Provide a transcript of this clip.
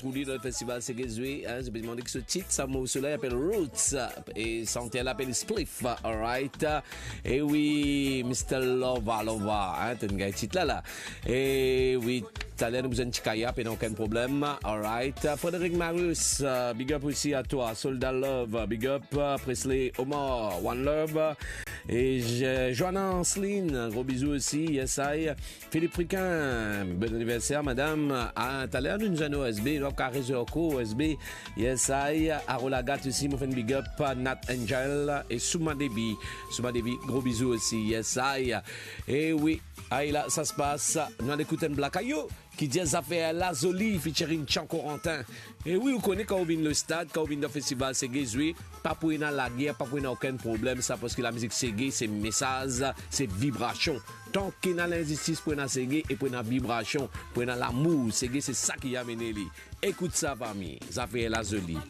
retrouver dans le festival Segezwe. Hein, je vais demander que ce titre, ça cela appelle Roots. Et Santé l'appelle Spliff. Alright. Et oui, Mr. Lova. Hein, t'as un titre là. Et oui, t'as l'air de vous en et aucun problème. Alright. Frédéric Marius, big up aussi à toi. Soldat Love, big up. Presley Omar, One Love. Et Joanna Anceline, gros bisous aussi. Yes, I. Philippe Friquin, bon anniversaire, madame. Ah, t'as l'air d'une jeune OSB, donc à Réseauco, OSB. Yes, I. Arolagat aussi, mon fan big up. Nat Angel et Souma Devi. Souma Devi, gros bisous aussi. Yes, I. Et oui. Ah, là, ça se passe. Nous allons écouter un Black Ayo qui dit ça fait La Zoli featuring Chan Corentin. Et oui, vous connaissez quand on vient le stade, quand on vient le festival Segezwe, pas pour une la guerre, pas pour une aucun problème, ça parce que la musique Segé, c'est message, c'est vibration. Tant qu'il y a l'injustice pour une Segé et pour une vibration, pour une l'amour, Segé, c'est ça qui a mené lui. Écoute ça, famille. Ça fait La Zoli.